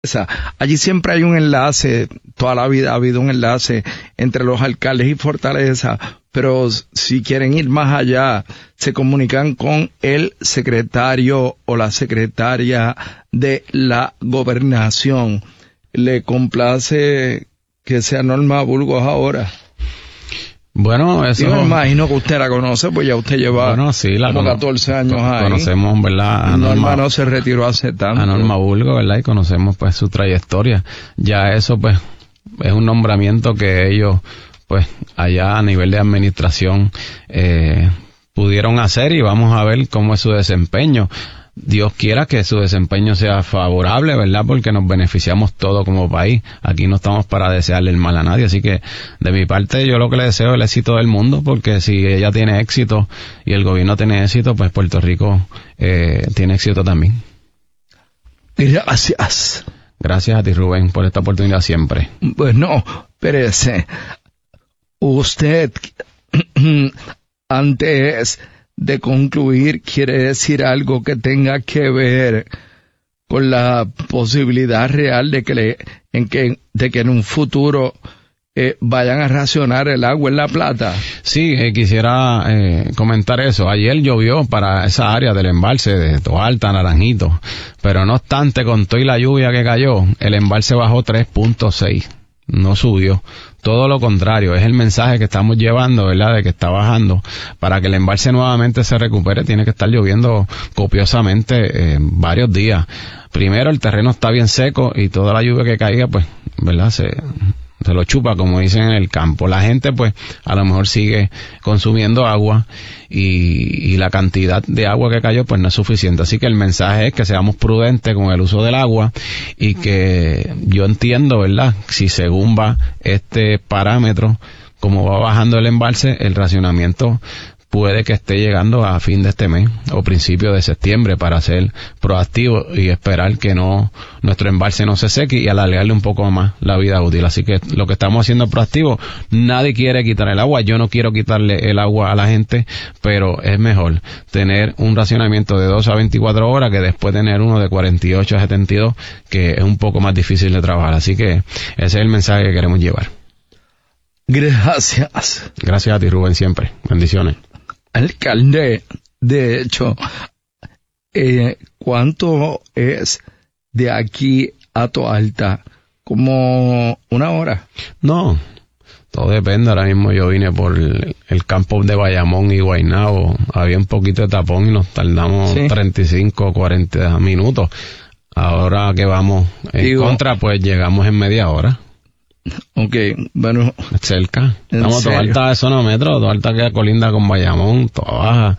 Allí siempre hay un enlace, toda la vida ha habido un enlace entre los alcaldes y Fortaleza, pero si quieren ir más allá, se comunican con el secretario o la secretaria de la gobernación. ¿Le complace que sea Norma Burgos ahora? Bueno, eso... Yo me imagino que usted la conoce, pues ya usted lleva como 14 años ahí. Conocemos, ¿verdad? Norma no se retiró hace tanto. A Norma Burgos, ¿verdad? Y conocemos, pues, su trayectoria. Ya eso, pues, es un nombramiento que ellos, pues, allá a nivel de administración, pudieron hacer, y vamos a ver cómo es su desempeño. Dios quiera que su desempeño sea favorable, ¿verdad? Porque nos beneficiamos todos como país. Aquí no estamos para desearle el mal a nadie. Así que, de mi parte, yo lo que le deseo es el éxito del mundo, porque si ella tiene éxito y el gobierno tiene éxito, pues Puerto Rico tiene éxito también. Gracias. Gracias a ti, Rubén, por esta oportunidad siempre. Bueno, espérese. Usted, antes de concluir, quiere decir algo que tenga que ver con la posibilidad real de que en un futuro vayan a racionar el agua en La Plata. Sí, quisiera comentar eso. Ayer llovió para esa área del embalse de Toalta, Naranjito, pero no obstante, con toda la lluvia que cayó, el embalse bajó 3.6. No subió, todo lo contrario, es el mensaje que estamos llevando, ¿verdad?, de que está bajando. Para que el embalse nuevamente se recupere, tiene que estar lloviendo copiosamente varios días. Primero, el terreno está bien seco y toda la lluvia que caiga, pues, ¿verdad?, se lo chupa, como dicen en el campo. La gente, pues, a lo mejor sigue consumiendo agua y la cantidad de agua que cayó, pues, no es suficiente. Así que el mensaje es que seamos prudentes con el uso del agua y que yo entiendo, ¿verdad?, si según va este parámetro, como va bajando el embalse, el racionamiento puede que esté llegando a fin de este mes o principio de septiembre, para ser proactivo y esperar que nuestro embalse no se seque y alargarle un poco más la vida útil. Así que lo que estamos haciendo es proactivo. Nadie quiere quitar el agua, yo no quiero quitarle el agua a la gente, pero es mejor tener un racionamiento de 2 a 24 horas que después tener uno de 48 a 72, que es un poco más difícil de trabajar. Así que ese es el mensaje que queremos llevar. Gracias. Gracias a ti, Rubén, siempre. Bendiciones. Alcalde, de hecho, ¿cuánto es de aquí a Toalta? ¿Como 1 hora? No, todo depende. Ahora mismo yo vine por el campo de Bayamón y Guaynabo. Había un poquito de tapón y nos tardamos 35, 40 minutos. Ahora que vamos en contra, pues llegamos en media hora. Okay, bueno. Cerca. Estamos Toalta de sonómetro, Toalta queda colinda con Bayamón, toda baja.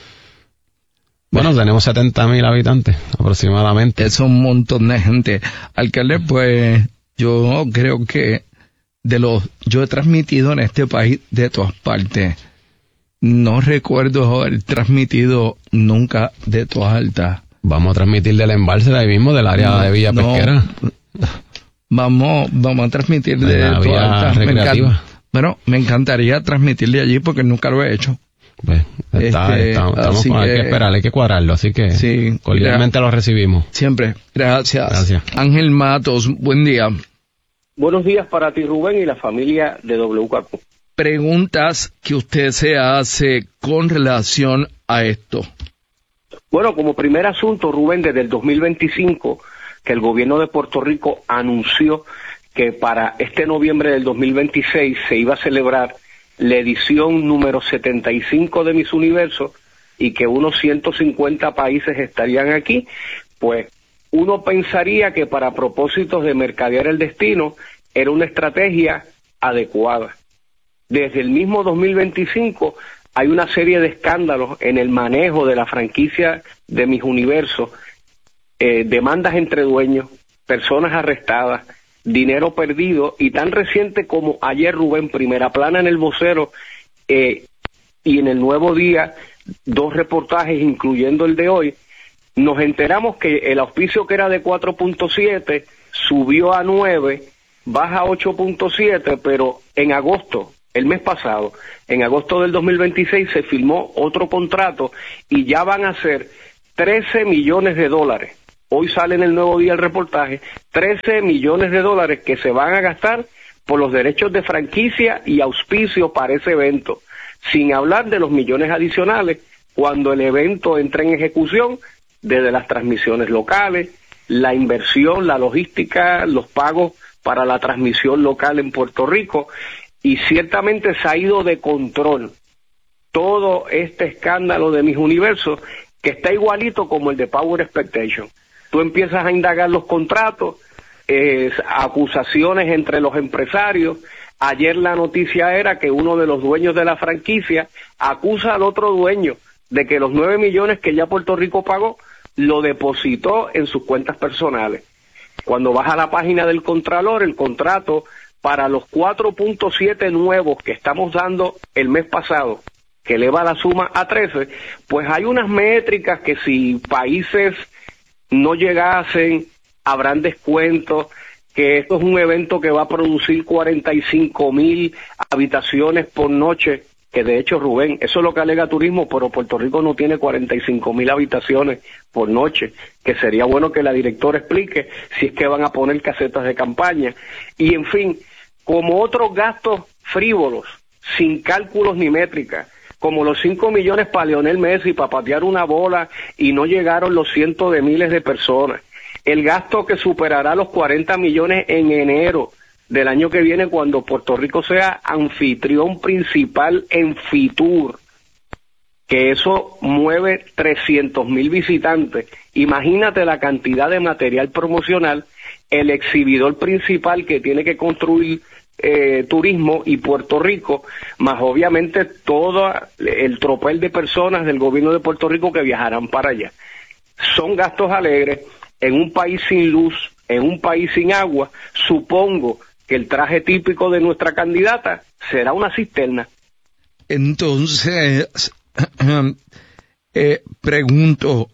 Bueno, tenemos 70,000 habitantes aproximadamente. Es un montón de gente. Alcalde, pues yo creo que yo he transmitido en este país de todas partes. No recuerdo haber transmitido nunca de Toalta. Vamos a transmitir del embalse de ahí mismo, del área de Villa Pesquera. Vamos a transmitir de Toalta. Me encantaría transmitir de allí porque nunca lo he hecho. Pues, hay que esperar, hay que cuadrarlo, así que sí, cordialmente lo recibimos. Siempre. Gracias. Ángel Matos, buen día. Buenos días para ti, Rubén, y la familia de WKQ. Preguntas que usted se hace con relación a esto. Bueno, como primer asunto, Rubén, desde el 2025, que el gobierno de Puerto Rico anunció que para este noviembre del 2026 se iba a celebrar la edición número 75 de Miss Universo y que unos 150 países estarían aquí, pues uno pensaría que para propósitos de mercadear el destino era una estrategia adecuada. Desde el mismo 2025 hay una serie de escándalos en el manejo de la franquicia de Miss Universo, demandas entre dueños, personas arrestadas, dinero perdido, y tan reciente como ayer, Rubén, primera plana en el Vocero y en el Nuevo Día, 2 reportajes incluyendo el de hoy, nos enteramos que el auspicio que era de 4.7 subió a 9, baja a 8.7, pero en agosto, el mes pasado, en agosto del 2026 se firmó otro contrato y ya van a ser $13 millones hoy sale en el Nuevo Día el reportaje, 13 millones de dólares que se van a gastar por los derechos de franquicia y auspicio para ese evento, sin hablar de los millones adicionales cuando el evento entre en ejecución, desde las transmisiones locales, la inversión, la logística, los pagos para la transmisión local en Puerto Rico, y ciertamente se ha ido de control todo este escándalo de Miss Universo, que está igualito como el de Power Expectation. Tú empiezas a indagar los contratos, acusaciones entre los empresarios. Ayer la noticia era que uno de los dueños de la franquicia acusa al otro dueño de que los 9 millones que ya Puerto Rico pagó lo depositó en sus cuentas personales. Cuando vas a la página del Contralor, el contrato para los 4.7 nuevos que estamos dando el mes pasado, que eleva la suma a 13, pues hay unas métricas que si países no llegasen, habrán descuentos, que esto es un evento que va a producir 45,000 habitaciones por noche, que de hecho, Rubén, eso es lo que alega Turismo, pero Puerto Rico no tiene 45,000 habitaciones por noche, que sería bueno que la directora explique si es que van a poner casetas de campaña, y en fin, como otros gastos frívolos, sin cálculos ni métricas, como los 5 millones para Lionel Messi, para patear una bola, y no llegaron los cientos de miles de personas. El gasto que superará los 40 millones en enero del año que viene, cuando Puerto Rico sea anfitrión principal en Fitur, que eso mueve 300,000 visitantes. Imagínate la cantidad de material promocional, el exhibidor principal que tiene que construir Turismo y Puerto Rico, más obviamente todo el tropel de personas del gobierno de Puerto Rico que viajarán para allá. Son gastos alegres en un país sin luz, en un país sin agua. Supongo que el traje típico de nuestra candidata será una cisterna. Entonces, pregunto,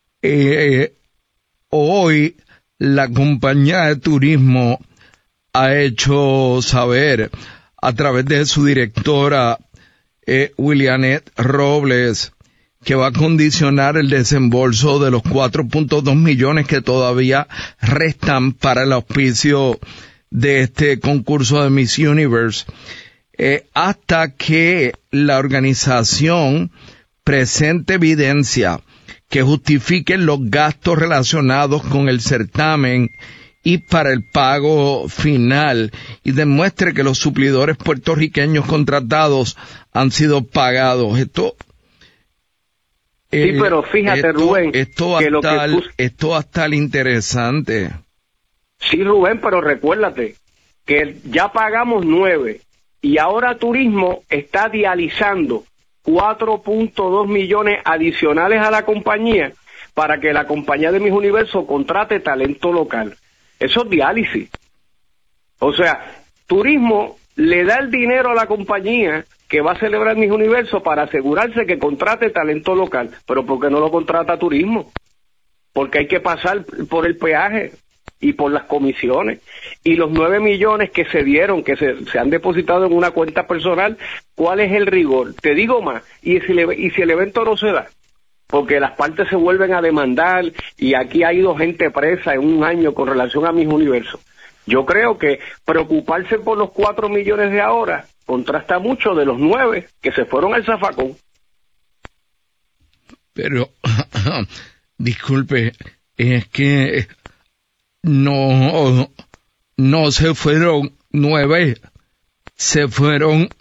hoy la compañía de turismo ha hecho saber a través de su directora Willianet Robles que va a condicionar el desembolso de los 4.2 millones que todavía restan para el auspicio de este concurso de Miss Universe, hasta que la organización presente evidencia que justifique los gastos relacionados con el certamen y para el pago final, y demuestre que los suplidores puertorriqueños contratados han sido pagados. Esto sí, pero fíjate, Rubén, esto va a estar interesante. Sí, Rubén, pero recuérdate que ya pagamos 9 y ahora Turismo está dializando 4.2 millones adicionales a la compañía para que la compañía de Miss Universo contrate talento local. Eso es diálisis. O sea, Turismo le da el dinero a la compañía que va a celebrar Miss Universo para asegurarse que contrate talento local. Pero ¿por qué no lo contrata Turismo? Porque hay que pasar por el peaje y por las comisiones. Y los 9 millones que se dieron, que se han depositado en una cuenta personal, ¿cuál es el rigor? Te digo más, y si el evento no se da, porque las partes se vuelven a demandar, y aquí ha ido gente presa en un año con relación a Miss Universo. Yo creo que preocuparse por los 4 millones de ahora contrasta mucho de los 9 que se fueron al zafacón. Pero, disculpe, es que no se fueron 9, se fueron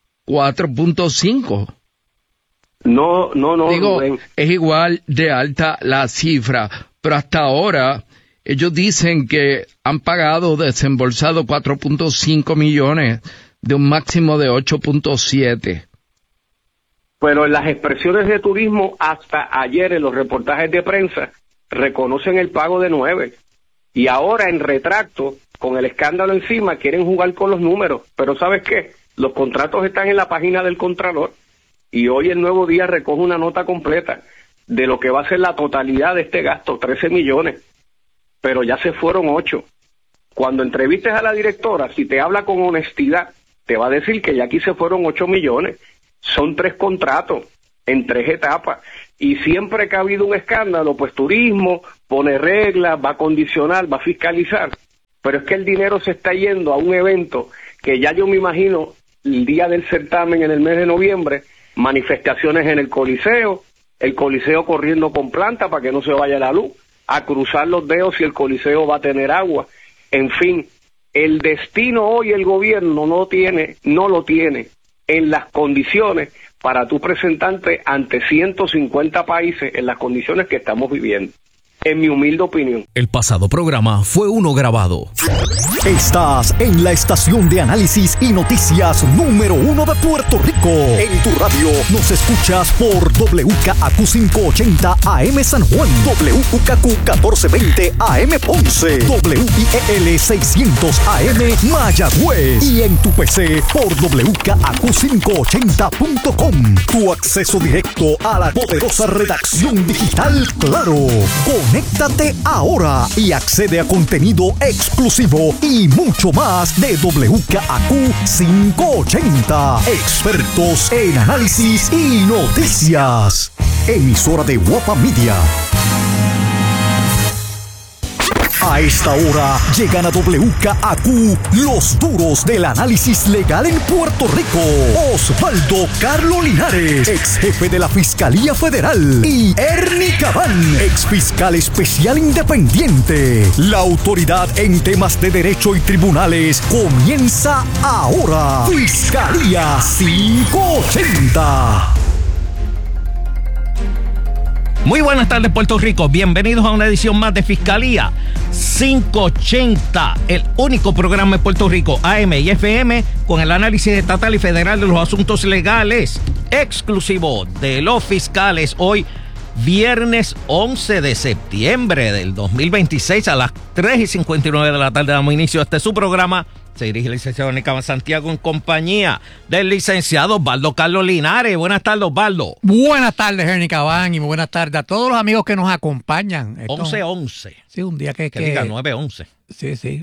4.5. No, digo, Rubén. Es igual de alta la cifra, pero hasta ahora ellos dicen que han pagado, desembolsado 4.5 millones de un máximo de 8.7. Pero en las expresiones de Turismo, hasta ayer en los reportajes de prensa, reconocen el pago de 9. Y ahora en retracto, con el escándalo encima, quieren jugar con los números. Pero ¿sabes qué? Los contratos están en la página del Contralor. Y hoy el Nuevo Día recoge una nota completa de lo que va a ser la totalidad de este gasto, 13 millones. Pero ya se fueron 8. Cuando entrevistes a la directora, si te habla con honestidad, te va a decir que ya aquí se fueron 8 millones. Son 3 contratos. en 3 etapas. Y siempre que ha habido un escándalo, pues turismo pone reglas, va a condicionar, va a fiscalizar. Pero es que el dinero se está yendo a un evento que ya yo me imagino el día del certamen en el mes de noviembre, manifestaciones en el Coliseo corriendo con planta para que no se vaya la luz, a cruzar los dedos si el Coliseo va a tener agua. En fin, el destino hoy el gobierno no lo tiene en las condiciones para tú presentarte ante 150 países en las condiciones que estamos viviendo, en mi humilde opinión. El pasado programa fue uno grabado. Estás en la estación de análisis y noticias número 1 de Puerto Rico. En tu radio nos escuchas por WKAQ 580 AM San Juan, WKQ 1420 AM Ponce, WIEL 600 AM Mayagüez y en tu PC por WKAQ580.com. Tu acceso directo a la poderosa redacción digital Claro. Conéctate ahora y accede a contenido exclusivo y mucho más de WKAQ 580. Expertos en análisis y noticias. Emisora de Guapa Media. A esta hora llegan a WKAQ los duros del análisis legal en Puerto Rico. Osvaldo Carlos Linares, ex jefe de la Fiscalía Federal, y Ernie Cabán, ex fiscal especial independiente. La autoridad en temas de derecho y tribunales comienza ahora. Fiscalía 580. Muy buenas tardes, Puerto Rico. Bienvenidos a una edición más de Fiscalía 580, el único programa en Puerto Rico, AM y FM, con el análisis estatal y federal de los asuntos legales, exclusivo de los fiscales. Hoy, viernes 11 de septiembre del 2026, a las 3:59 de la tarde, damos inicio a su programa. Se dirige el licenciado Nicaba Santiago en compañía del licenciado Osvaldo Carlos Linares. Buenas tardes, Osvaldo. Buenas tardes, Ernie Cabán, y muy buenas tardes a todos los amigos que nos acompañan. 11-11. Sí, un día que diga 9-11. Sí.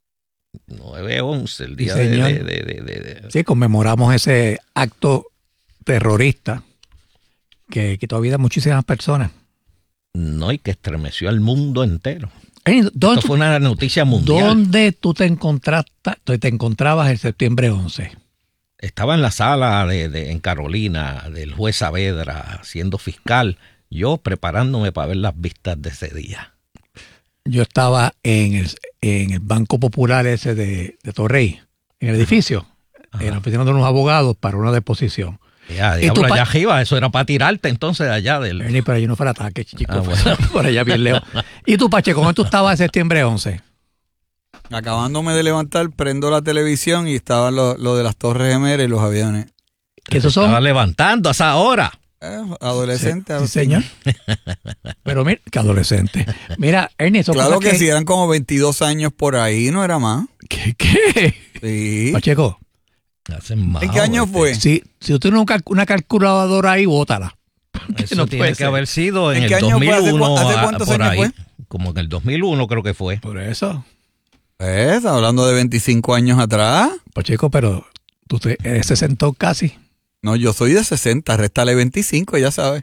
9-11, el día sí, de... Sí, conmemoramos ese acto terrorista que quitó vida a muchísimas personas. No, y que estremeció al mundo entero. Esto fue una noticia mundial. ¿Dónde tú te encontrabas el septiembre 11? Estaba en la sala en Carolina del juez Saavedra, siendo fiscal, yo preparándome para ver las vistas de ese día. Yo estaba en el Banco Popular ese de Torrey, en el edificio, en la oficina de unos abogados para una deposición. Ya, diablo, allá arriba, eso era para tirarte entonces allá del... Ernie, pero allí no fue el ataque, chico, bueno. por allá bien lejos. ¿Y tú, Pacheco, cómo tú estabas el septiembre 11? Acabándome de levantar, prendo la televisión y estaban lo de las Torres Gemelas y los aviones. ¿Qué esos son? Estaba levantando a esa hora. Adolescente. Sí, señor. Pero mira, que adolescente. Mira, Ernie, eso claro que sí, eran como 22 años por ahí, ¿no era más? ¿Qué? Sí. Pacheco. ¿En qué año fue? Si tú tienes una calculadora ahí, bótala. Eso no tiene que haber sido en el año 2001. Fue? ¿Hace cuántos años fue? Como en el 2001 creo que fue. Por eso. Está hablando de 25 años atrás. Pacheco, pero tú te 60 casi. No, yo soy de 60, réstale 25, ya sabes.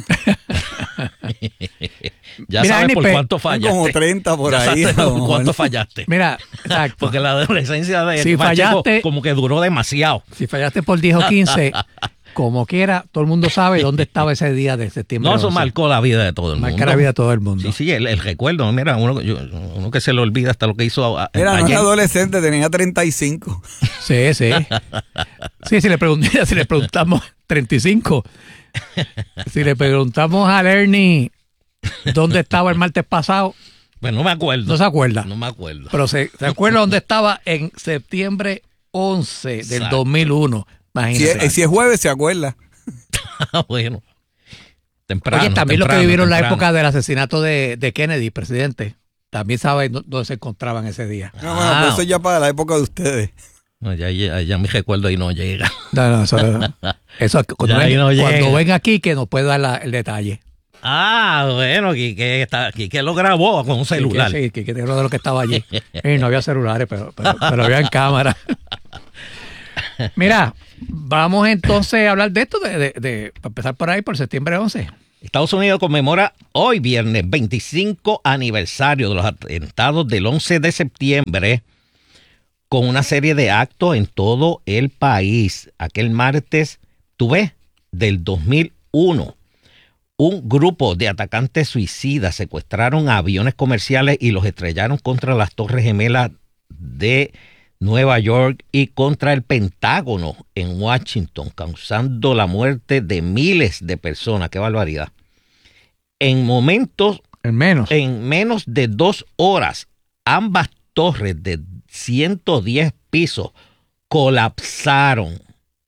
Ya mira, sabes por cuánto fallaste. Como 30 por ya ahí. Sabes por cuánto fallaste. Mira, exacto. Porque la adolescencia de si Pacheco fallaste, como que duró demasiado. Si fallaste por 10 o 15, como quiera, todo el mundo sabe dónde estaba ese día de septiembre. No, eso marcó la vida de todo el mundo. Marcó la vida de todo el mundo. Sí, el recuerdo. Mira, uno que se le olvida hasta lo que hizo ayer. No era adolescente, tenía 35. Sí. Sí, si le preguntamos 35. Si le preguntamos a Ernie dónde estaba el martes pasado. Pues no me acuerdo. No se acuerda. No me acuerdo. Pero se acuerda dónde estaba en septiembre 11 del 2001. Imagínate. Si es jueves, se acuerda. Bueno. Temprano. Oye, también los que vivieron la época del asesinato de Kennedy, presidente, también saben dónde se encontraban ese día. No, bueno, pero eso ya para la época de ustedes. No, ya mi recuerdo ahí no llega. No, eso cuando venga aquí que nos puede dar el detalle. Bueno, Quique lo grabó con un celular. Sí, Quique de lo que estaba allí. No había celulares, pero había en cámara. Mira, vamos entonces a hablar de esto, para empezar por ahí, por septiembre 11. Estados Unidos conmemora hoy viernes 25 aniversario de los atentados del 11 de septiembre con una serie de actos en todo el país. Aquel martes, tú ves, del 2001, un grupo de atacantes suicidas secuestraron aviones comerciales y los estrellaron contra las Torres Gemelas de Nueva York y contra el Pentágono en Washington, causando la muerte de miles de personas. ¡Qué barbaridad! En menos de 2 horas, ambas torres de 110 pisos colapsaron.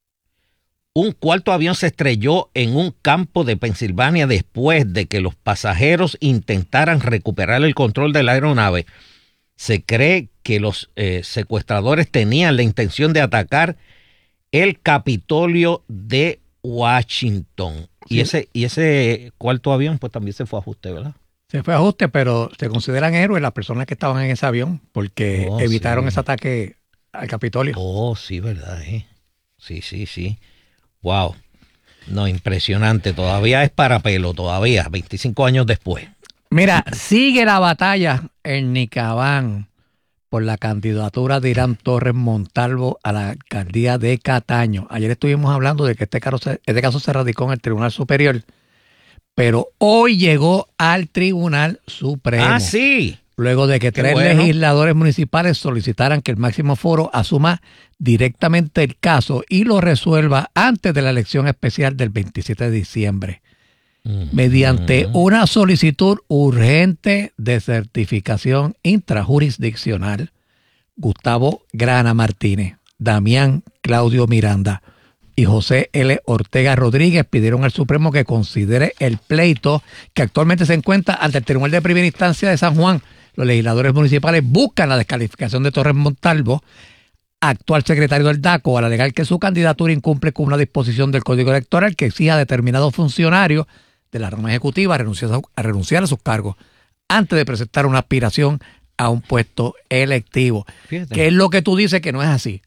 Un cuarto avión se estrelló en un campo de Pensilvania después de que los pasajeros intentaran recuperar el control de la aeronave. Se cree que los secuestradores tenían la intención de atacar el Capitolio de Washington. Sí. Y ese cuarto avión pues también se fue a ajuste, ¿verdad? Se fue a ajuste, pero se consideran héroes las personas que estaban en ese avión porque evitaron ese ataque al Capitolio. Oh, sí, ¿verdad? Sí. Wow. No, impresionante. Todavía es para pelo, todavía, 25 años después. Mira, sigue la batalla en Nicabán por la candidatura de Irán Torres Montalvo a la alcaldía de Cataño. Ayer estuvimos hablando de que este caso se radicó en el Tribunal Superior, pero hoy llegó al Tribunal Supremo. Ah, sí. Luego de que 3 legisladores municipales solicitaran que el máximo foro asuma directamente el caso y lo resuelva antes de la elección especial del 27 de diciembre. Mediante una solicitud urgente de certificación intrajurisdiccional, Gustavo Grana Martínez, Damián Claudio Miranda y José L. Ortega Rodríguez pidieron al Supremo que considere el pleito que actualmente se encuentra ante el Tribunal de Primera Instancia de San Juan. Los legisladores municipales buscan la descalificación de Torres Montalvo, actual secretario del DACO, al alegar que su candidatura incumple con una disposición del Código Electoral que exige a determinados funcionarios de la rama ejecutiva a renunciar a sus cargos antes de presentar una aspiración a un puesto electivo. Fíjate. ¿Qué es lo que tú dices que no es así?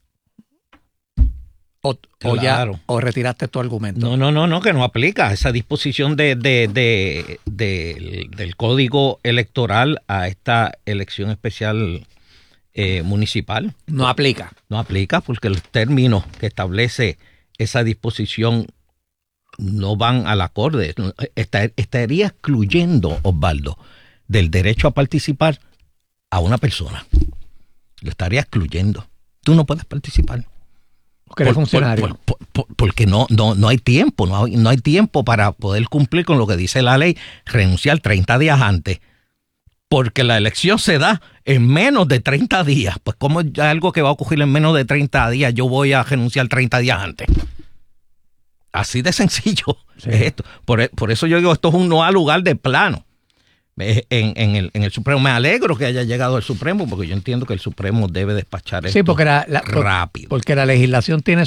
O retiraste tu argumento. No, que no aplica esa disposición del Código Electoral a esta elección especial municipal. No aplica. No aplica porque los términos que establece esa disposición no van al acorde. Estaría excluyendo, Osvaldo, del derecho a participar a una persona. Lo estaría excluyendo. Tú no puedes participar. Porque eres funcionario. Porque no hay tiempo. No hay tiempo para poder cumplir con lo que dice la ley, renunciar 30 días antes. Porque la elección se da en menos de 30 días. Pues como es algo que va a ocurrir en menos de 30 días, yo voy a renunciar 30 días antes. Así de sencillo es esto. Por eso yo digo, esto es un no al lugar de plano. En el Supremo. Me alegro que haya llegado al Supremo, porque yo entiendo que el Supremo debe despachar esto rápido. Porque la legislación tiene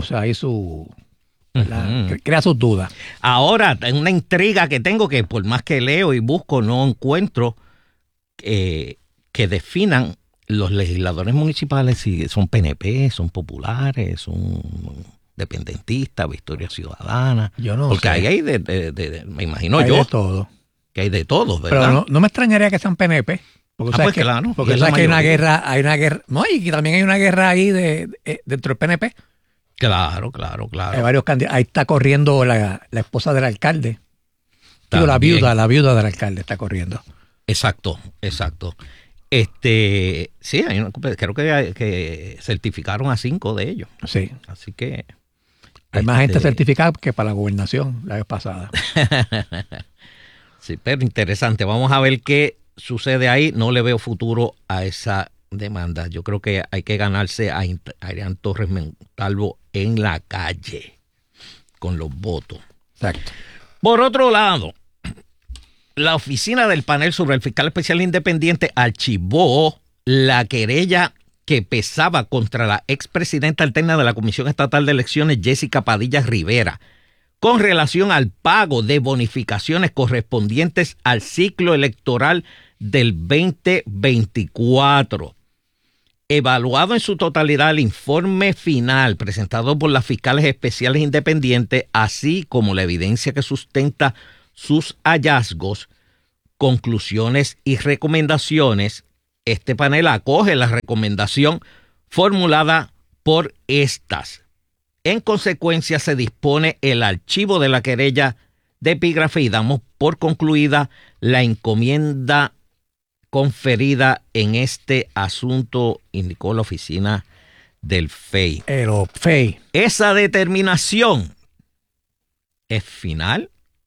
crea sus dudas. Ahora, una intriga que tengo, que por más que leo y busco, no encuentro que definan los legisladores municipales si son PNP, son populares, son independentistas, Victoria Ciudadana. Yo no porque sé. ahí hay me imagino hay yo. De todo. Que hay de todo, ¿verdad? Pero no me extrañaría que sean PNP. Porque sabes que, claro. Porque sabes que hay una guerra. No, y que también hay una guerra ahí dentro del PNP. Claro. Hay varios candidatos. Ahí está corriendo la esposa del alcalde. Digo, la viuda del alcalde está corriendo. Exacto. Sí, creo que certificaron a 5 de ellos. Sí. Así que hay más gente certificada que para la gobernación la vez pasada. Sí, pero interesante. Vamos a ver qué sucede ahí. No le veo futuro a esa demanda. Yo creo que hay que ganarse a Irán Torres Montalvo en la calle con los votos. Exacto. Por otro lado, la oficina del panel sobre el fiscal especial independiente archivó la querella que pesaba contra la expresidenta alterna de la Comisión Estatal de Elecciones, Jessica Padilla Rivera, con relación al pago de bonificaciones correspondientes al ciclo electoral del 2024. evaluado en su totalidad el informe final presentado por las fiscales especiales independientes, así como la evidencia que sustenta sus hallazgos, conclusiones y recomendaciones, este panel acoge la recomendación formulada por estas. En consecuencia, se dispone el archivo de la querella de epígrafe y damos por concluida la encomienda conferida en este asunto, indicó la oficina del FEI. Pero FEI. Esa determinación es final,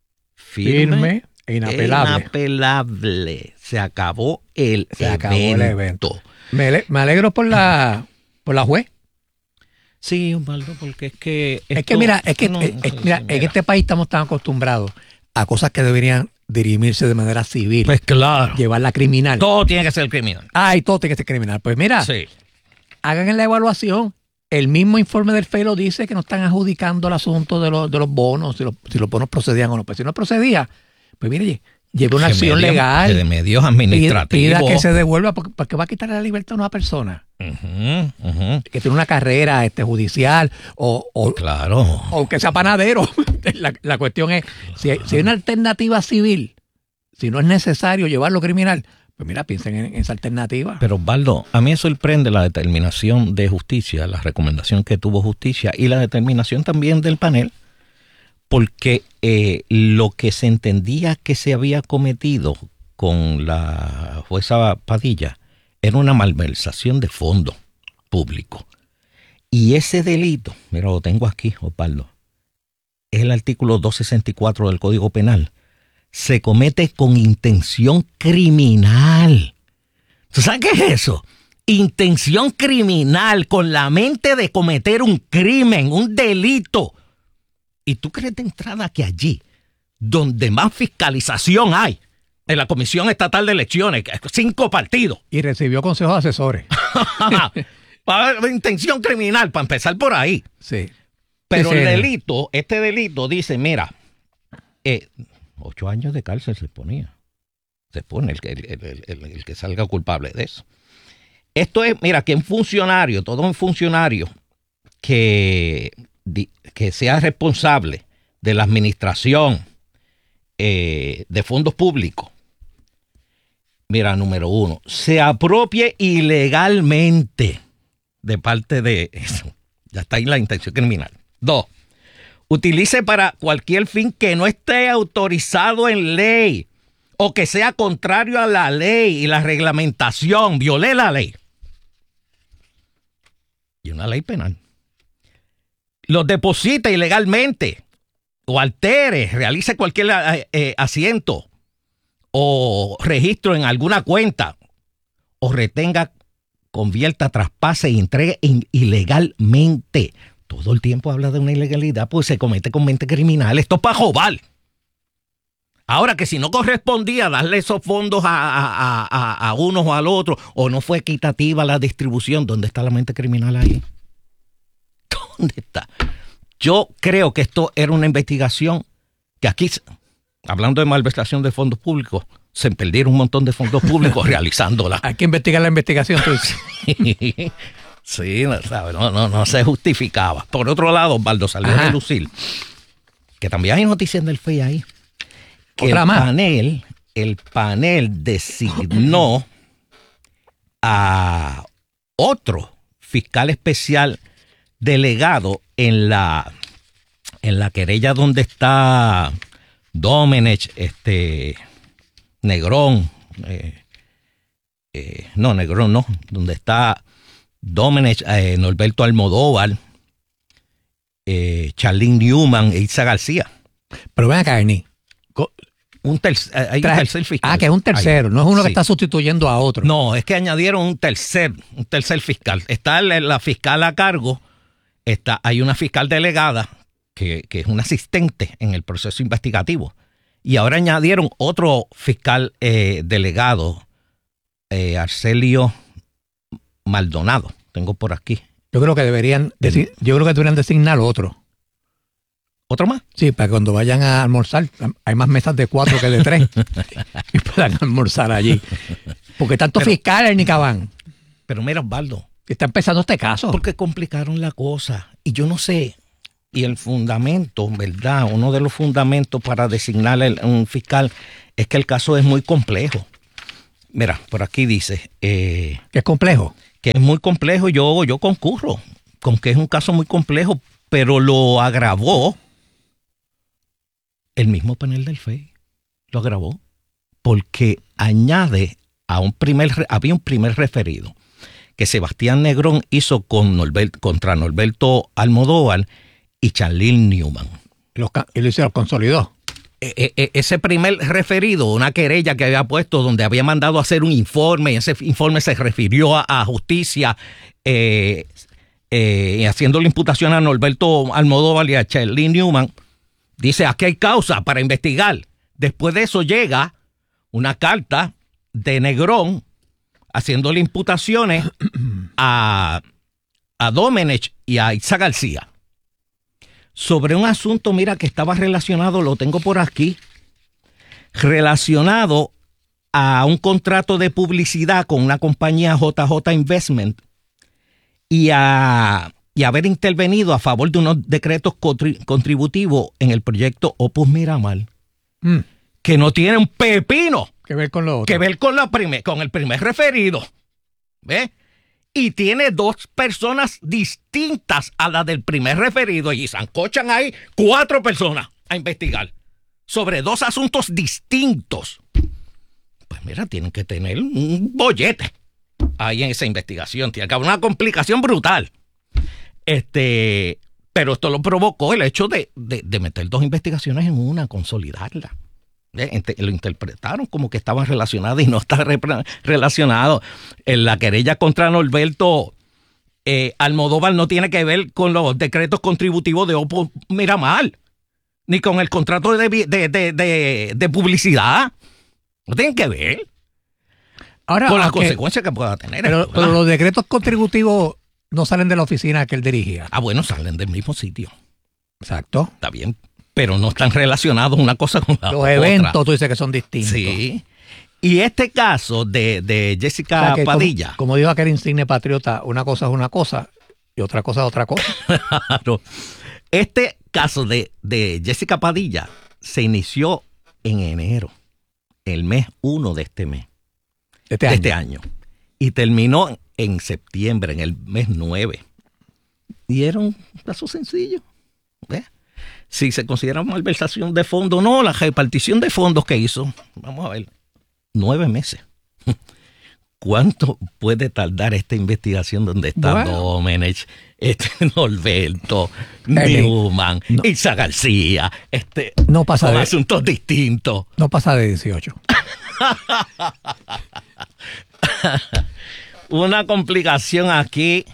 firme e inapelable. Se acabó el evento. Me alegro por la juez. Sí, Osvaldo, porque es que... mira, en este país estamos tan acostumbrados a cosas que deberían dirimirse de manera civil. Pues claro. Llevarla criminal. Todo tiene que ser criminal. Y todo tiene que ser criminal. Pues mira, sí. Hagan la evaluación. El mismo informe del FEI lo dice que no están adjudicando el asunto de los bonos, si los bonos procedían o no. Pues si no procedía, pues mire, lleve una acción legal. De medios administrativos. Pida que se devuelva, porque va a quitarle la libertad a una persona. Que tiene una carrera judicial claro. O que sea panadero. La cuestión es, si hay una alternativa civil, si no es necesario llevarlo criminal, pues mira, piensen en esa alternativa. Pero Osvaldo, a mí me sorprende la determinación de justicia, la recomendación que tuvo justicia y la determinación también del panel, porque lo que se entendía que se había cometido con la jueza Padilla era una malversación de fondos públicos. Y ese delito, mira, lo tengo aquí, Osvaldo, es el artículo 264 del Código Penal. Se comete con intención criminal. ¿Tú sabes qué es eso? Intención criminal, con la mente de cometer un crimen, un delito. ¿Y tú crees de entrada que allí, donde más fiscalización hay, en la Comisión Estatal de Elecciones, 5 partidos? Y recibió consejos de asesores. Intención criminal, para empezar por ahí. Sí. Pero sí, el delito, este delito dice, mira, 8 años de cárcel se pone el que salga culpable de eso. Esto es, mira, que todo un funcionario que sea responsable de la administración de fondos públicos, mira, número 1, se apropie ilegalmente de parte de eso. Ya está ahí la intención criminal. 2, utilice para cualquier fin que no esté autorizado en ley o que sea contrario a la ley y la reglamentación, viole la ley. Y una ley penal. Los deposite ilegalmente o altere, realice cualquier asiento o registro en alguna cuenta o retenga, convierta, traspase y entregue ilegalmente. Todo el tiempo habla de una ilegalidad, pues se comete con mente criminal. Esto es para robar. Ahora, que si no correspondía darle esos fondos a unos o al otro, o no fue equitativa la distribución, ¿dónde está la mente criminal ahí? ¿Dónde está? Yo creo que esto era una investigación que aquí, hablando de malversación de fondos públicos, se perdieron un montón de fondos públicos realizándola. Hay que investigar la investigación. Sí, no se justificaba. Por otro lado, Osvaldo, salió a relucir que también hay noticias del FEI ahí. Que el panel designó a otro fiscal especial delegado en la querella donde está Domenech, Negrón, Negrón no, donde está Domenech, Norberto Almodóvar, Charlene Newman e Itza García. Pero ven acá, Ernie. Hay un tercer fiscal. Que es un tercero, no es uno que está sustituyendo a otro. No, es que añadieron un tercer fiscal. Está la fiscal a cargo, hay una fiscal delegada que es un asistente en el proceso investigativo. Y ahora añadieron otro fiscal delegado, Arcelio Maldonado. Tengo por aquí. Yo creo que deberían designar otro. ¿Otro más? Sí, para que cuando vayan a almorzar, hay más mesas de 4 que de 3 y puedan almorzar allí. Porque tantos fiscales ni cabán. Pero mira, Osvaldo, Está empezando este caso. Porque complicaron la cosa. Y yo no sé. Y el fundamento, ¿verdad? Uno de los fundamentos para designar un fiscal es que el caso es muy complejo. Mira, por aquí dice... ¿Que es complejo? Que es muy complejo. Yo concurro con que es un caso muy complejo, pero lo agravó el mismo panel del FEI. Lo agravó porque añade había un primer referido que Sebastián Negrón hizo contra Norberto Almodóvar y Charlene Newman. Y lo hicieron, consolidó. Ese primer referido, una querella que había puesto donde había mandado a hacer un informe, y ese informe se refirió a justicia, haciendo la imputación a Norberto Almodóvar y a Charlene Newman, dice, aquí hay causa para investigar. Después de eso llega una carta de Negrón haciéndole imputaciones a Domenech y a Isa García sobre un asunto, mira, que estaba relacionado, lo tengo por aquí, relacionado a un contrato de publicidad con una compañía JJ Investment y haber intervenido a favor de unos decretos contributivos en el proyecto Opus Miramar, que no tiene un pepino que ver con lo otro. Que ver con el primer referido. ¿Ves? Y tiene dos personas distintas a la del primer referido y sancochan ahí 4 personas a investigar sobre 2 asuntos distintos. Pues mira, tienen que tener un bollete ahí en esa investigación. Tiene que haber una complicación brutal. Pero esto lo provocó el hecho de meter 2 investigaciones en una, consolidarla. Lo interpretaron como que estaban relacionadas y no está relacionado. En la querella contra Norberto Almodóvar no tiene que ver con los decretos contributivos de Opus Miramar, ni con el contrato de publicidad. No tienen que ver. Ahora, con las consecuencias que pueda tener. Pero los decretos contributivos no salen de la oficina que él dirigía. Bueno, salen del mismo sitio. Exacto. Está bien. Pero no están relacionados una cosa con la otra. Los eventos, tú dices que son distintos. Sí. Y este caso de Jessica Padilla. Como dijo aquel insigne patriota, una cosa es una cosa y otra cosa es otra cosa. Claro. Este caso de Jessica Padilla se inició en enero, el mes 1 de este mes. De este año. Y terminó en septiembre, en el mes 9. Y era un caso sencillo. ¿Ves? Si se considera malversación de fondos, no, la repartición de fondos que hizo, vamos a ver, 9 meses. ¿Cuánto puede tardar esta investigación donde está Domenech, Norberto, Newman, Isa García, no pasa con asuntos distintos? No pasa de 18. Una complicación aquí,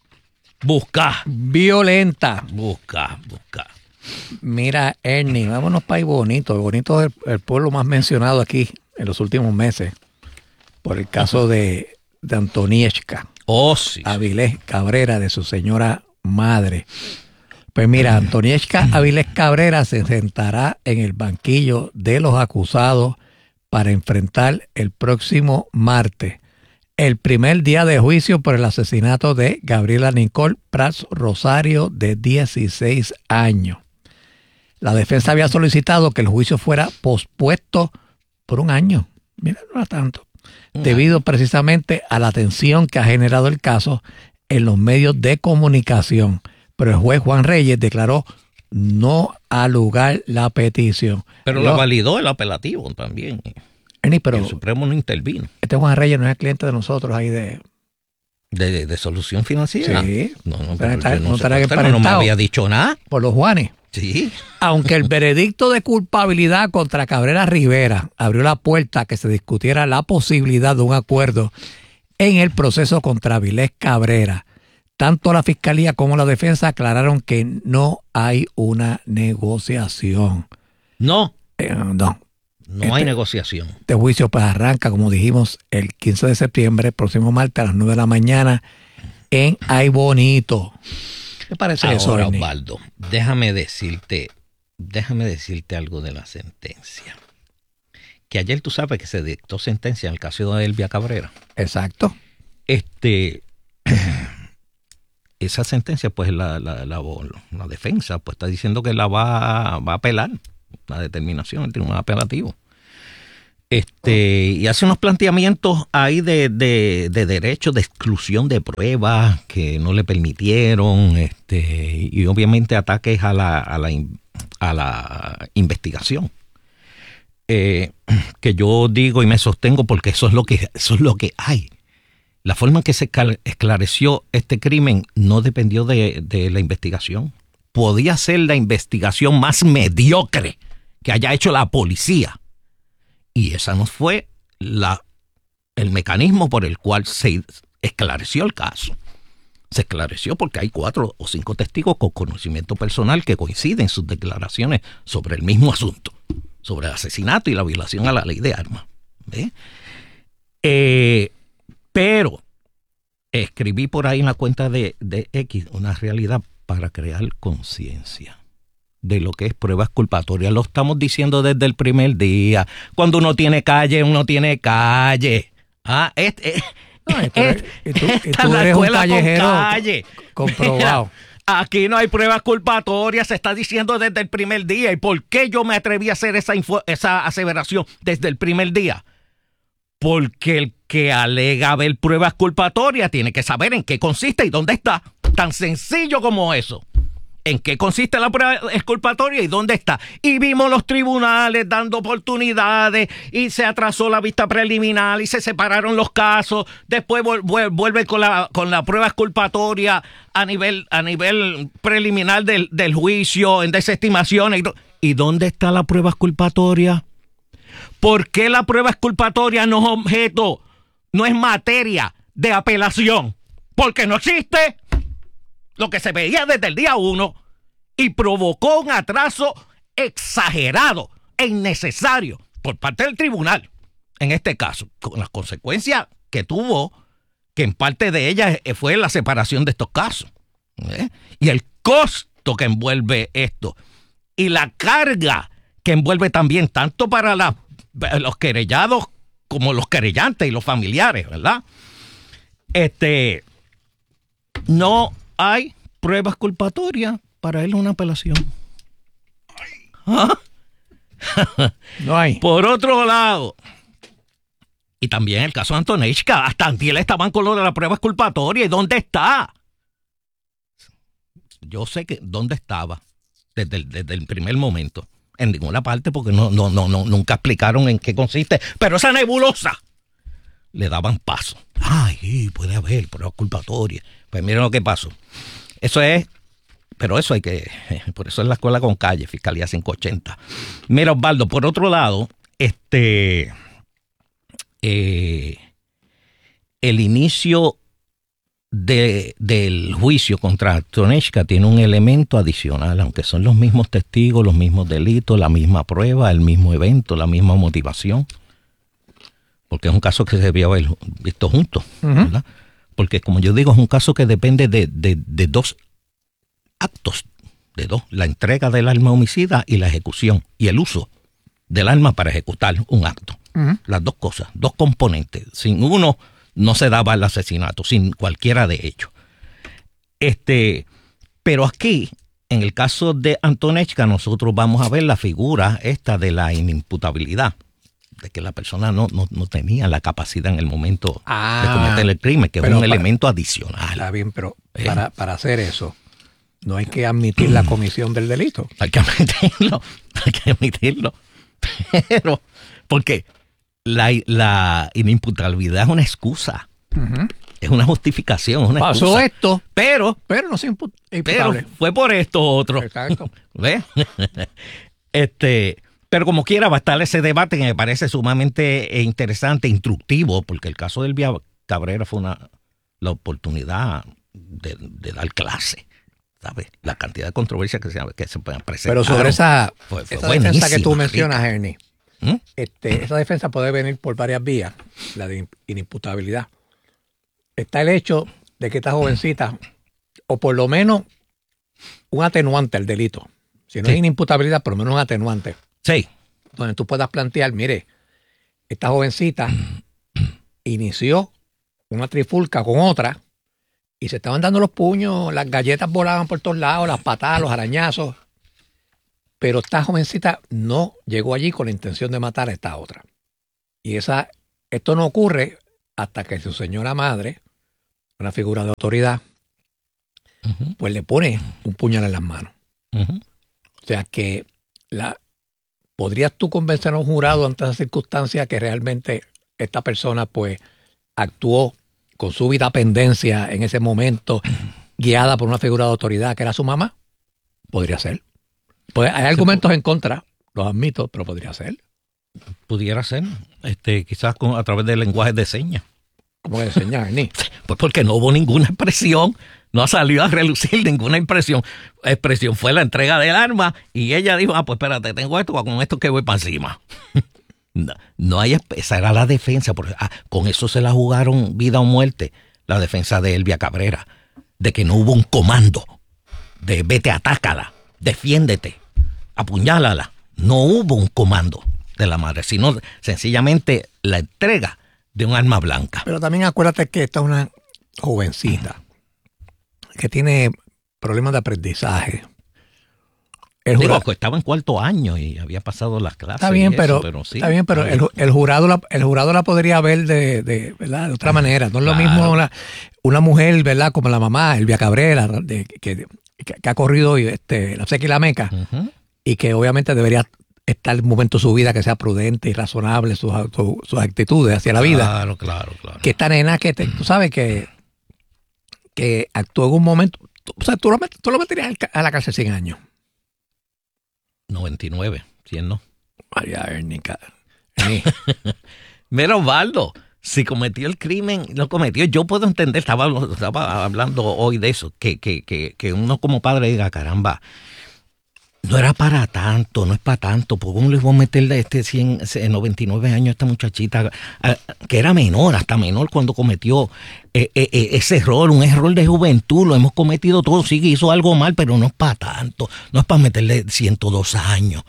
violenta. Busca. Mira, Ernie, vámonos para ahí Bonito. Bonito es el pueblo más mencionado aquí en los últimos meses por el caso de Antonieshka. Sí. Avilés Cabrera, de su señora madre. Pues mira, Antonieshka Avilés Cabrera se sentará en el banquillo de los acusados para enfrentar el próximo martes el primer día de juicio por el asesinato de Gabriela Nicole Prats Rosario, de 16 años. La defensa había solicitado que el juicio fuera pospuesto por 1 año. Mira, no era tanto. Debido precisamente a la atención que ha generado el caso en los medios de comunicación. Pero el juez Juan Reyes declaró no alugar la petición. Pero la validó el apelativo también. Pero el Supremo no intervino. Este Juan Reyes no es cliente de nosotros ahí de Solución Financiera. Sí. No me había dicho nada. Por los Juanes. Sí. Aunque el veredicto de culpabilidad contra Cabrera Rivera abrió la puerta a que se discutiera la posibilidad de un acuerdo en el proceso contra Avilés Cabrera, tanto la Fiscalía como la defensa aclararon que no hay una negociación. No. No hay negociación. Este juicio pues arranca, como dijimos, el 15 de septiembre, próximo martes a las 9 de la mañana en Ay Bonito. ¿Qué parece eso, Ahora, Ernie? Osvaldo, déjame decirte algo de la sentencia. Que ayer tú sabes que se dictó sentencia en el caso de Elvia Cabrera. Exacto. esa sentencia, pues la defensa pues está diciendo que la va a apelar, la determinación del tribunal apelativo. Y hace unos planteamientos ahí de derecho de exclusión de pruebas que no le permitieron, y obviamente ataques a la investigación. Que yo digo y me sostengo porque eso es lo que hay. La forma en que se esclareció este crimen no dependió de la investigación. Podía ser la investigación más mediocre que haya hecho la policía. Y esa no fue el mecanismo por el cual se esclareció el caso. Se esclareció porque hay 4 o 5 testigos con conocimiento personal que coinciden en sus declaraciones sobre el mismo asunto, sobre el asesinato y la violación a la ley de armas. Pero escribí por ahí en la cuenta de X una realidad para crear conciencia de lo que es pruebas culpatorias. Lo estamos diciendo desde el primer día. Cuando uno tiene calle, uno tiene calle. Tú eres un callejero comprobado. Aquí no hay pruebas culpatorias, se está diciendo desde el primer día. ¿Y por qué yo me atreví a hacer esa aseveración desde el primer día? Porque el que alega haber pruebas culpatorias tiene que saber en qué consiste y dónde está. Tan sencillo como eso. En qué consiste la prueba exculpatoria y dónde está. Y vimos los tribunales dando oportunidades y se atrasó la vista preliminar y se separaron los casos. Después vuelve con la prueba exculpatoria a nivel preliminar del juicio, en desestimaciones. ¿Y dónde está la prueba exculpatoria? ¿Por qué la prueba exculpatoria no es objeto, no es materia de apelación? Porque no existe. Lo que se veía desde el día 1 y provocó un atraso exagerado e innecesario por parte del tribunal, en este caso, con las consecuencias que tuvo, que en parte de ellas fue la separación de estos casos. Y el costo que envuelve esto y la carga que envuelve también tanto para los querellados como los querellantes y los familiares, ¿verdad? No hay pruebas culpatorias para él una apelación. ¿Ah? No hay. Por otro lado, y también el caso de Antonechka, hasta antier estaban con lo de la prueba exculpatoria. ¿Y dónde está? Yo sé que dónde estaba desde el primer momento. En ninguna parte, porque nunca explicaron en qué consiste. Pero esa nebulosa le daban paso. Ay, puede haber prueba exculpatoria. Pues miren lo que pasó. Pero eso hay que, por eso es la escuela con calle, Fiscalía 580. Mira, Osvaldo, por otro lado, el inicio del juicio contra Antonechka tiene un elemento adicional, aunque son los mismos testigos, los mismos delitos, la misma prueba, el mismo evento, la misma motivación, porque es un caso que se debió haber visto juntos, ¿verdad? Porque, como yo digo, es un caso que depende de 2 actos, la entrega del arma homicida y la ejecución, y el uso del arma para ejecutar un acto. Las 2 cosas, 2 componentes. Sin uno no se daba el asesinato, sin cualquiera de ellos. Pero aquí, en el caso de Antonechka, nosotros vamos a ver la figura esta de la inimputabilidad, de que la persona no tenía la capacidad en el momento de cometer el crimen, que es un elemento adicional. Está bien, pero para hacer eso, no hay que admitir la comisión del delito. Hay que admitirlo. Pero, porque la inimputabilidad es una excusa. Es una justificación, es una pasó excusa. Esto, pero no es imputable. Pero fue por esto otro. Exacto. ¿Ves? Pero como quiera va a estar ese debate que me parece sumamente interesante, instructivo, porque el caso del Vía Cabrera fue la oportunidad de dar clase, ¿sabes? La cantidad de controversias que se presentaron. Pero sobre esa defensa que tú mencionas, rica. Ernie, esa defensa puede venir por varias vías, la de inimputabilidad. Está el hecho de que esta jovencita, o por lo menos un atenuante al delito, si no es inimputabilidad, por lo menos un atenuante. Sí. Donde tú puedas plantear, mire, esta jovencita inició una trifulca con otra Y se estaban dando los puños, las galletas volaban por todos lados, las patadas, los arañazos. Pero esta jovencita no llegó allí con la intención de matar a esta otra. Y esto no ocurre hasta que su señora madre, una figura de autoridad, pues le pone un puñal en las manos. O sea que ¿podrías tú convencer a un jurado ante esa circunstancia que realmente esta persona pues actuó con súbita pendencia en ese momento, guiada por una figura de autoridad que era su mamá? Podría ser. Pues hay argumentos en contra, los admito, pero podría ser. Pudiera ser, quizás a través del lenguaje de señas. ¿Cómo de señas, Ernie? Pues porque no hubo ninguna expresión, no ha salido a relucir ninguna expresión. Fue la entrega del arma y ella dijo, pues espérate, tengo esto, con esto que voy para encima. No hay, esa era la defensa, porque con eso se la jugaron vida o muerte, la defensa de Elvia Cabrera, de que no hubo un comando, de vete, atácala, defiéndete, apuñálala. No hubo un comando de la madre, sino sencillamente la entrega de un arma blanca. Pero también acuérdate que esta es una jovencita que tiene problemas de aprendizaje. Digo, estaba en cuarto año y había pasado las clases. Está bien, pero sí, está bien, pero el jurado la podría ver ¿verdad? De otra manera. No es lo mismo una mujer, ¿verdad? Como la mamá, Elvia Cabrera, que ha corrido la seca y la meca, y que obviamente debería estar en un momento de su vida que sea prudente y razonable sus actitudes hacia la vida. Claro. Que esta nena que tú sabes que actuó en un momento, o sea, tú lo meterías a la cárcel 100 años. 99, 100 no. María Ernie. Mira, Osvaldo, si cometió el crimen, lo cometió. Yo puedo entender, estaba hablando hoy de eso, que uno como padre diga, caramba, no era para tanto, no es para tanto. ¿Por qué no le voy a meterle 99 años a esta muchachita, que era menor, hasta menor cuando cometió ese error, un error de juventud? Lo hemos cometido todos, sí que hizo algo mal, pero no es para tanto, no es para meterle 102 años.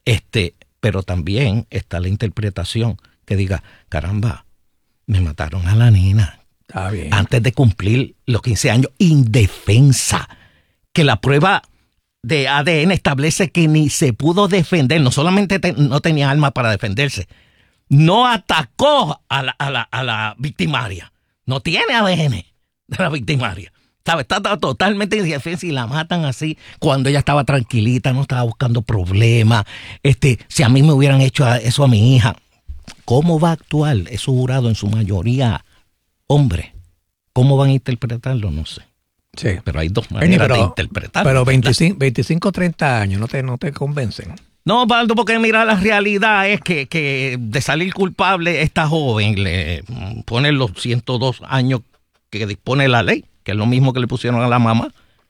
Pero también está la interpretación que diga, caramba, me mataron a la nena. Está bien. Antes de cumplir los 15 años, indefensa, que la prueba de ADN establece que ni se pudo defender, no solamente no tenía arma para defenderse, no atacó a la victimaria, no tiene ADN de la victimaria, ¿sabe? Está totalmente indefensa y la matan así cuando ella estaba tranquilita, no estaba buscando problemas. Si a mí me hubieran hecho eso a mi hija, ¿cómo va a actuar esos jurados en su mayoría hombres? ¿Cómo van a interpretarlo? No sé. Sí. Pero hay dos maneras de interpretar. Pero 25 o 30 años no te convencen. No, Baldo, porque mira, la realidad es que de salir culpable, esta joven le pone los 102 años que dispone la ley, que es lo mismo que le pusieron a la mamá.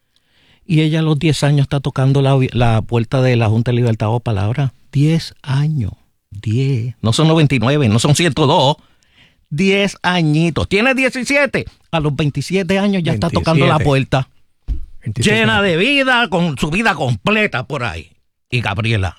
Y ella a los 10 años está tocando la puerta de la Junta de Libertad o Palabra. 10 años. 10. No son 99, no son 102. 10 añitos. Tiene 17. A los 27 años ya 27. Está tocando la puerta. 27. Llena de vida, con su vida completa por ahí. Y Gabriela.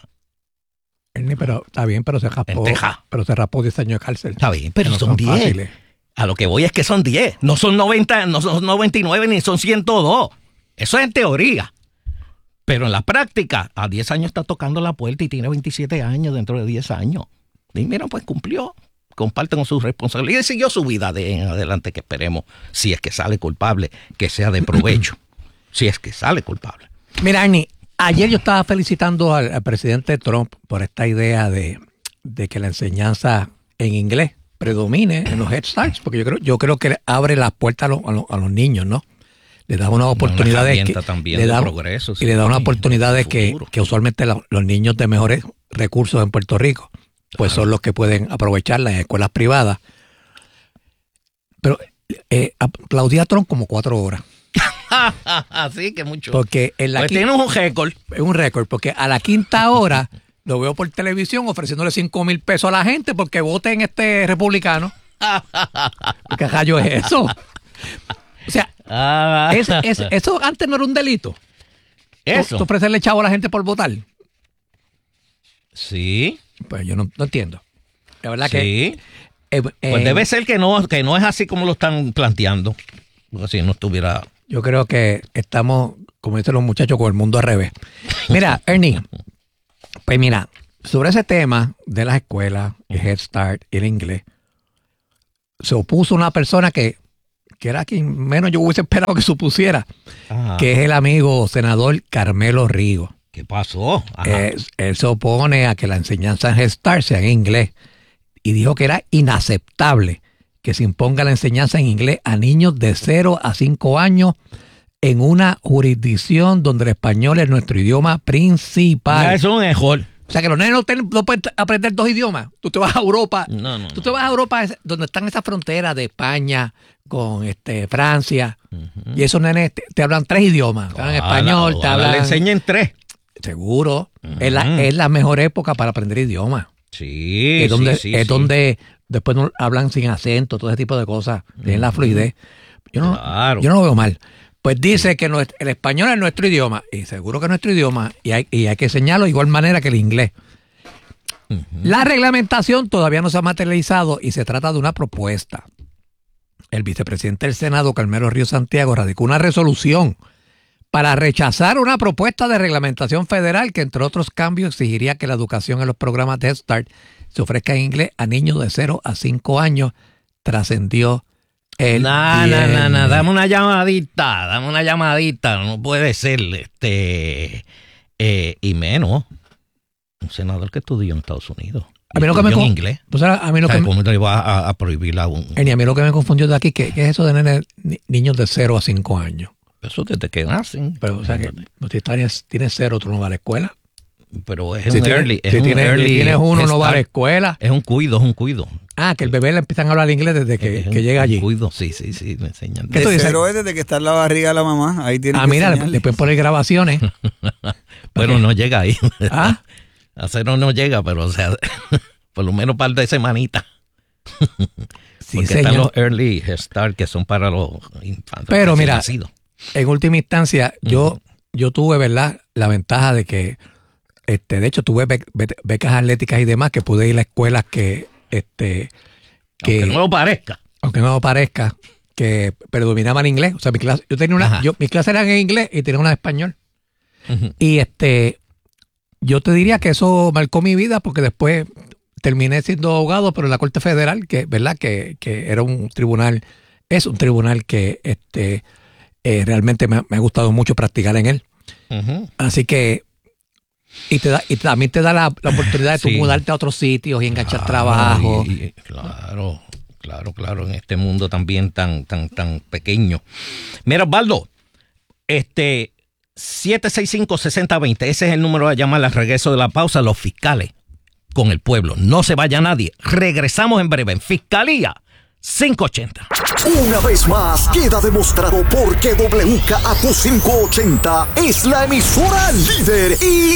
Pero está bien, pero se raspó. Pero se raspó 10 años de cárcel. Está bien, pero no son 10. Fáciles. A lo que voy es que son 10. No son 90, no son 99 ni son 102. Eso es en teoría. Pero en la práctica, a 10 años está tocando la puerta y tiene 27 años dentro de 10 años. Y mira, pues cumplió. Comparten con sus responsabilidades y siguió su vida de en adelante, que esperemos, si es que sale culpable, que sea de provecho. Si es que sale culpable. Mira, Ernie, ayer yo estaba felicitando al presidente Trump por esta idea de que la enseñanza en inglés predomine en los Head Starts, porque yo creo que abre las puertas a los niños, ¿no? Le da una oportunidad de progreso, sí, y le da una oportunidad de que usualmente los niños de mejores recursos en Puerto Rico pues son los que pueden aprovechar las escuelas privadas. Pero aplaudí a Trump como 4 horas. Así que mucho. Porque tiene un récord. Es un récord, porque a la 5ª hora lo veo por televisión ofreciéndole $5,000 a la gente porque voten republicano. ¿Qué rayo es eso? O sea, eso antes no era un delito. Eso. ¿Tú ofrecerle chavo a la gente por votar? Sí. Pues yo no entiendo. La verdad sí. Pues debe ser que no es así como lo están planteando. Porque si no estuviera... Yo creo que estamos, como dicen los muchachos, con el mundo al revés. Mira, Ernie, pues mira, sobre ese tema de las escuelas, el Head Start y el inglés, se opuso una persona que era quien menos yo hubiese esperado que supusiera, que es el amigo senador Carmelo Ríos. ¿Qué pasó? Él se opone a que la enseñanza en Head Start sea en inglés y dijo que era inaceptable que se imponga la enseñanza en inglés a niños de 0 a 5 años en una jurisdicción donde el español es nuestro idioma principal. Eso es un mejor. O sea, que los nenes no pueden aprender 2 idiomas. Tú te vas a Europa. Tú te vas a Europa donde están esas fronteras de España con Francia. Y esos nenes te hablan 3 idiomas. Te hablan español, te hablan... Le enseñen 3. Seguro. Es la mejor época para aprender idiomas. Sí, es donde, sí, donde después no hablan sin acento, todo ese tipo de cosas. Tienen la fluidez. Yo no lo veo mal. Pues dice que el español es nuestro idioma, y seguro que es nuestro idioma, y hay que enseñarlo de igual manera que el inglés. La reglamentación todavía no se ha materializado y se trata de una propuesta. El vicepresidente del Senado, Carmelo Ríos Santiago, radicó una resolución para rechazar una propuesta de reglamentación federal que, entre otros cambios, exigiría que la educación en los programas de Head Start se ofrezca en inglés a niños de 0 a 5 años. Trascendió el viernes. Dame una llamadita. No puede ser, y menos un senador que estudió en Estados Unidos. A mí lo que me inglés. ¿Cómo te va a prohibir a un... A mí lo que me confundió de aquí, ¿qué es eso de niños de 0 a 5 años? Eso desde que nacen. Pero, o sea, que si tienes 0, tú no vas a la escuela. Pero es un early. Si tienes 1, no vas a la escuela. Es un cuido. Que el bebé le empiezan a hablar inglés desde que llega allí. Cuido, sí, me enseñan. ¿Qué tú dices? Pero es desde que está en la barriga de la mamá. Ahí tiene que mira, le pueden poner grabaciones. Pero no llega ahí. A 0 no llega, pero o sea, por lo menos un par de semanitas. Sí, porque están los early start que son para los infantes. Pero mira, en última instancia, yo tuve, ¿verdad?, la ventaja de que, de hecho, tuve becas atléticas y demás, que pude ir a escuelas que aunque no lo parezca, que predominaba el inglés. O sea, mi clase, mis clases eran en inglés y tenía una de español. Y yo te diría que eso marcó mi vida, porque después terminé siendo abogado, pero en la Corte Federal, que verdad que era un tribunal, es un tribunal que realmente me ha gustado mucho practicar en él. Así que y también te da la oportunidad de tú mudarte a otros sitios y enganchar trabajo. Claro, en este mundo también tan pequeño. Mira, Osvaldo, 765-6020, ese es el número de llamar al regreso de la pausa. Los fiscales con el pueblo. No se vaya nadie. Regresamos en breve en Fiscalía 580. Una vez más queda demostrado por qué WKAQ 580 es la emisora líder y